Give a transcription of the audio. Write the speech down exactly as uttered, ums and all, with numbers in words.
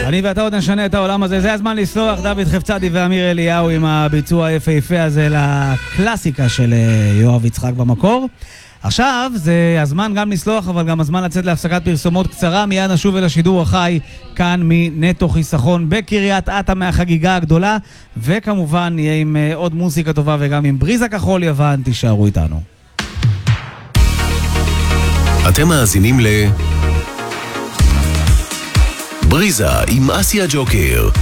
אני ואתה עוד נשנה את העולם הזה. זה הזמן לסלוח, דוד חפצדי ואמיר אליהו עם הביצוע היפהפה הזה לקלאסיקה של יואב יצחק במקור. עכשיו זה הזמן גם לסלוח, אבל גם הזמן לצאת להפסקת פרסומות קצרה. מיד נשוב אל השידור החי כאן מנטו חיסכון בקריית אתא מהחגיגה הגדולה, וכמובן נהיה עם עוד מוזיקה טובה וגם עם בריזה כחול יוון. תישארו איתנו. אתם מאזינים ל בריזה עם אסיה ג'וקר.